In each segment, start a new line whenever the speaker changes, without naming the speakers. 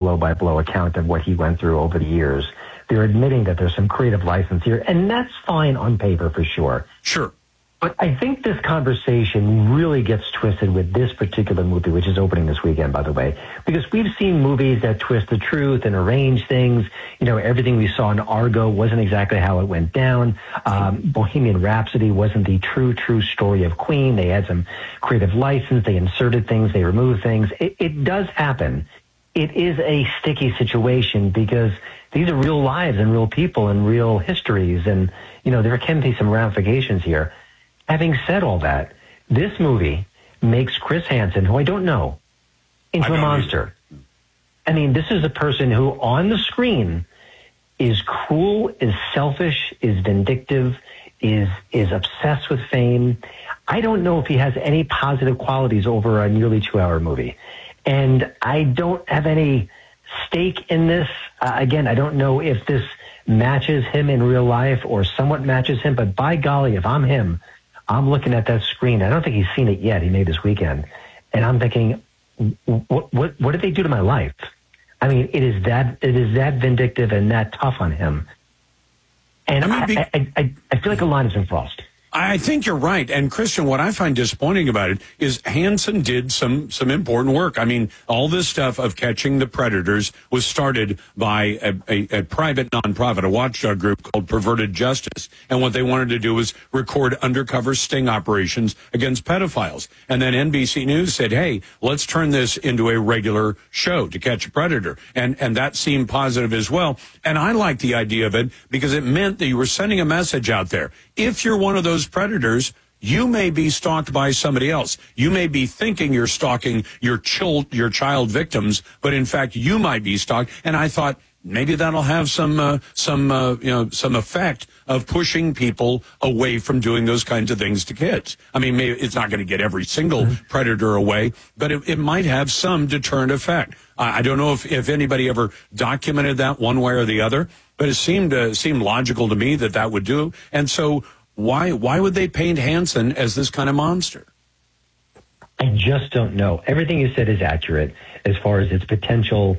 blow-by-blow account of what he went through over the years. They're admitting that there's some creative license here, and that's fine on paper for sure.
Sure.
But I think this conversation really gets twisted with this particular movie, which is opening this weekend, by the way, because we've seen movies that twist the truth and arrange things. You know, everything we saw in Argo wasn't exactly how it went down. Bohemian Rhapsody wasn't the true story of Queen. They had some creative license. They inserted things. They removed things. It does happen. It is a sticky situation because these are real lives and real people and real histories. And, you know, there can be some ramifications here. Having said all that, this movie makes Chris Hansen, who I don't know, into a monster. I mean, this is a person who on the screen is cruel, is selfish, is vindictive, is obsessed with fame. I don't know if he has any positive qualities over a nearly 2-hour movie. And I don't have any stake in this. Again, I don't know if this matches him in real life or somewhat matches him, but by golly, if I'm him, I'm looking at that screen. I don't think he's seen it yet. He made this weekend. And I'm thinking, what did they do to my life? I mean, it is that vindictive and that tough on him. And I feel like a line has been crossed.
I think you're right. And Christian, what I find disappointing about it is Hansen did some important work. I mean, all this stuff of catching the predators was started by a private nonprofit, a watchdog group called Perverted Justice. And what they wanted to do was record undercover sting operations against pedophiles. And then NBC News said, hey, let's turn this into a regular show to catch a predator. And that seemed positive as well. And I like the idea of it because it meant that you were sending a message out there. If you're one of those predators, you may be stalked by somebody else. You may be thinking you're stalking your child victims, but in fact, you might be stalked. And I thought maybe that'll have some effect of pushing people away from doing those kinds of things to kids. I mean, maybe it's not going to get every single predator away, but it might have some deterrent effect. I don't know if anybody ever documented that one way or the other, but it seemed logical to me that would do. And so why would they paint Hansen as this kind of monster?
I just don't know. Everything you said is accurate as far as its potential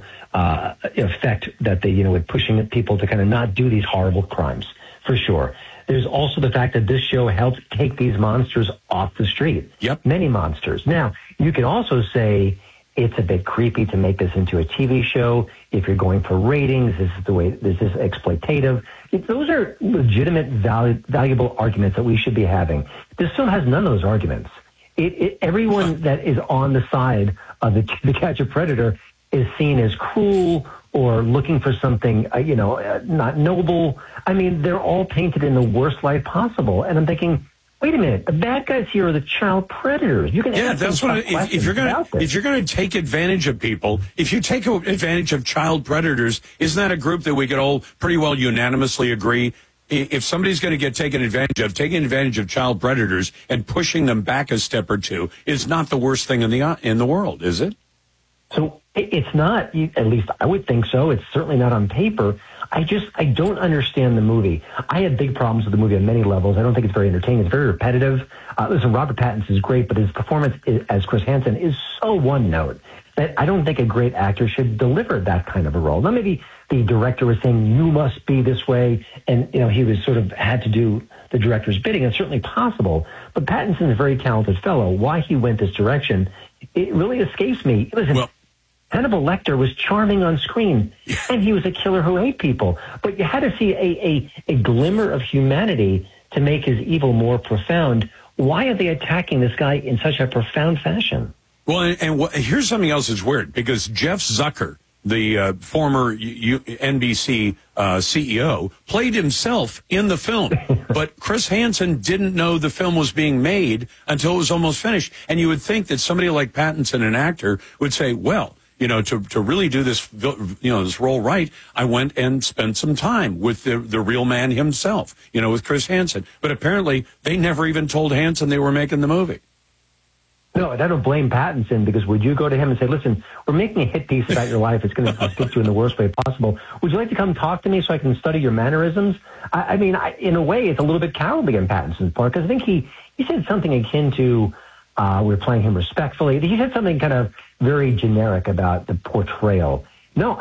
effect that they, with pushing people to kind of not do these horrible crimes, for sure. There's also the fact that this show helped take these monsters off the street.
Yep.
Many monsters. Now, you could also say it's a bit creepy to make this into a TV show. If you're going for ratings, this is exploitative. Those are legitimate, valuable arguments that we should be having. This film has none of those arguments. Everyone that is on the side of the catch a predator is seen as cruel or looking for something, not noble. I mean, they're all painted in the worst light possible. And I'm thinking, wait a minute, the bad guys here are the child predators. You can
that's what. If you're going to take advantage of people, if you take advantage of child predators, isn't that a group that we could all pretty well unanimously agree? If somebody's going to get taking advantage of child predators and pushing them back a step or two is not the worst thing in the world, is it?
So it's not. At least I would think so. It's certainly not on paper. I don't understand the movie. I had big problems with the movie on many levels. I don't think it's very entertaining. It's very repetitive. Listen, Robert Pattinson is great, but his performance as Chris Hansen is so one note that I don't think a great actor should deliver that kind of a role. Now, maybe the director was saying, you must be this way, and he was sort of had to do the director's bidding. It's certainly possible, but Pattinson's a very talented fellow. Why he went this direction, it really escapes me. Listen, Hannibal Lecter was charming on screen, and he was a killer who ate people. But you had to see a glimmer of humanity to make his evil more profound. Why are they attacking this guy in such a profound fashion?
Well, and here's something else that's weird, because Jeff Zucker, the former NBC CEO, played himself in the film. But Chris Hansen didn't know the film was being made until it was almost finished. And you would think that somebody like Pattinson, an actor, would say, well, to really do this, this role right, I went and spent some time with the real man himself, with Chris Hansen. But apparently they never even told Hansen they were making the movie.
No, and I don't blame Pattinson, because would you go to him and say, listen, we're making a hit piece about your life. It's going to affect you in the worst way possible. Would you like to come talk to me so I can study your mannerisms? I mean, in a way, it's a little bit cowardly on Pattinson's part, because I think he said something akin to, we're playing him respectfully. He said something kind of very generic about the portrayal. No,